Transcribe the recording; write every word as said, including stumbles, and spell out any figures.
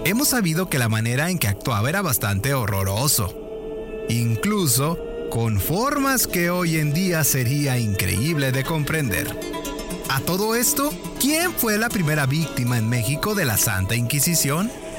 hemos sabido que la manera en que actuaba era bastante horroroso, incluso con formas que hoy en día sería increíble de comprender. A todo esto, ¿quién fue la primera víctima en México de la Santa Inquisición?